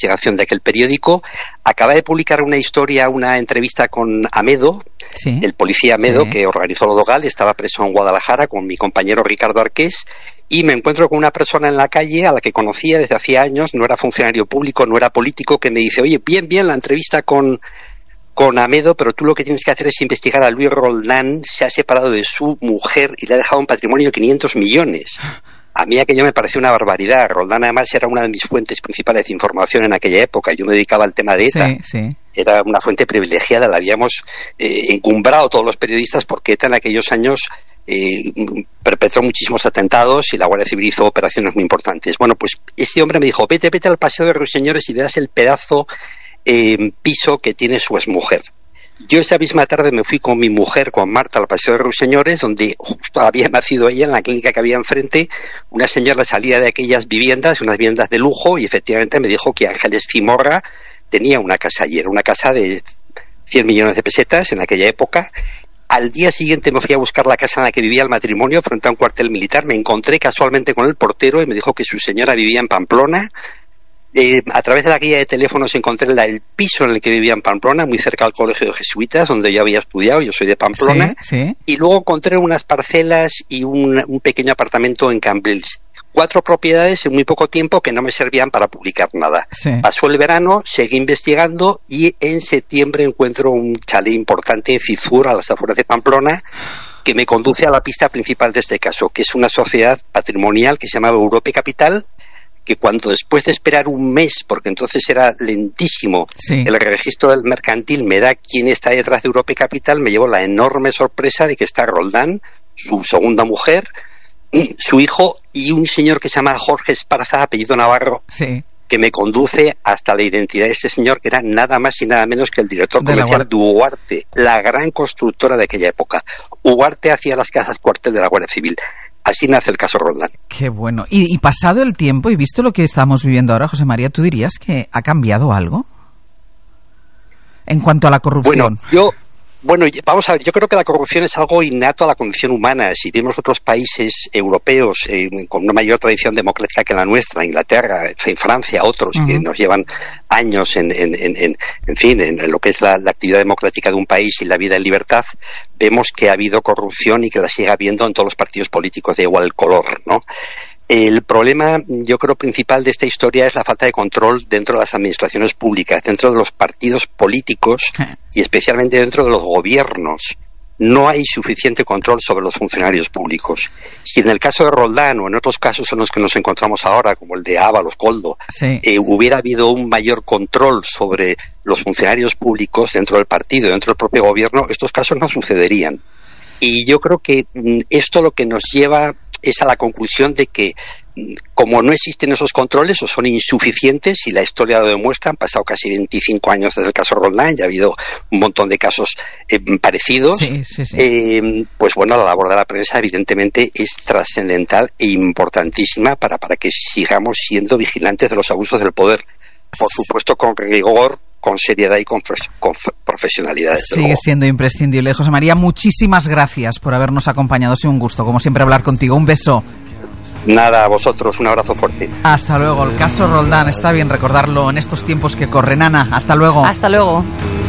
investigación de aquel periódico. Acaba de publicar una entrevista con Amedo, sí, el policía Amedo, sí, que organizó lo Dogal, estaba preso en Guadalajara con mi compañero Ricardo Arqués, y me encuentro con una persona en la calle a la que conocía desde hacía años, no era funcionario público, no era político, que me dice, oye, bien la entrevista con Amedo, pero tú lo que tienes que hacer es investigar a Luis Roldán. Se ha separado de su mujer y le ha dejado un patrimonio de 500 millones. A mí aquello me pareció una barbaridad. Roldán además era una de mis fuentes principales de información en aquella época. Yo me dedicaba al tema de ETA. Sí, sí. Era una fuente privilegiada, la habíamos encumbrado todos los periodistas porque ETA en aquellos años perpetró muchísimos atentados y la Guardia Civil hizo operaciones muy importantes. Bueno, pues este hombre me dijo, vete al Paseo de Ruiseñores y verás el pedazo piso que tiene su exmujer. Yo esa misma tarde me fui con mi mujer, con Marta, al Paseo de Ruiseñores, donde justo había nacido ella, en la clínica que había enfrente. Una señora salía de aquellas viviendas, unas viviendas de lujo, y efectivamente me dijo que Ángeles Zimorra tenía una casa allí. Era una casa de 100 millones de pesetas en aquella época. Al día siguiente me fui a buscar la casa en la que vivía el matrimonio, frente a un cuartel militar. Me encontré casualmente con el portero y me dijo que su señora vivía en Pamplona. A través de la guía de teléfonos encontré el piso en el que vivía en Pamplona, muy cerca del colegio de jesuitas, donde yo había estudiado, yo soy de Pamplona, sí, sí. Y luego encontré unas parcelas y un pequeño apartamento en Cambrils. 4 propiedades en muy poco tiempo que no me servían para publicar nada. Sí. Pasó el verano, seguí investigando y en septiembre encuentro un chalet importante en Cizur, a las afueras de Pamplona, que me conduce a la pista principal de este caso, que es una sociedad patrimonial que se llamaba Europe Capital, que cuando después de esperar un mes, porque entonces era lentísimo, sí, el registro del mercantil me da quién está detrás de Europe Capital, me llevó la enorme sorpresa de que está Roldán, su segunda mujer, su hijo y un señor que se llama Jorge Esparza, apellido Navarro, sí, que me conduce hasta la identidad de este señor, que era nada más y nada menos que el director comercial de Ugarte, la gran constructora de aquella época. Ugarte hacía las casas cuartel de la Guardia Civil. Así nace el caso Roldán. Qué bueno. Y pasado el tiempo y visto lo que estamos viviendo ahora, José María, ¿tú dirías que ha cambiado algo en cuanto a la corrupción? Bueno, vamos a ver, yo creo que la corrupción es algo innato a la condición humana. Si vemos otros países europeos con una mayor tradición democrática que la nuestra, Inglaterra, en Francia, otros que nos llevan años en lo que es la actividad democrática de un país y la vida en libertad, vemos que ha habido corrupción y que la sigue habiendo en todos los partidos políticos de igual color, ¿no? El problema, yo creo, principal de esta historia es la falta de control dentro de las administraciones públicas, dentro de los partidos políticos y especialmente dentro de los gobiernos. No hay suficiente control sobre los funcionarios públicos. Si en el caso de Roldán o en otros casos en los que nos encontramos ahora, como el de Ábalos, Koldo, sí, hubiera habido un mayor control sobre los funcionarios públicos dentro del partido, dentro del propio gobierno, estos casos no sucederían. Y yo creo que esto lo que nos lleva es a la conclusión de que, como no existen esos controles o son insuficientes, y la historia lo demuestra, han pasado casi 25 años desde el caso Roldán, ya ha habido un montón de casos parecidos, sí. Pues bueno, la labor de la prensa evidentemente es trascendental e importantísima para que sigamos siendo vigilantes de los abusos del poder, por supuesto con rigor, con seriedad y con profesionalidad. Sigue siendo imprescindible. José María, muchísimas gracias por habernos acompañado. Ha sido un gusto, como siempre, hablar contigo. Un beso. Nada, a vosotros, un abrazo fuerte. Hasta luego. El caso Roldán, está bien recordarlo en estos tiempos que corren. Ana, hasta luego. Hasta luego.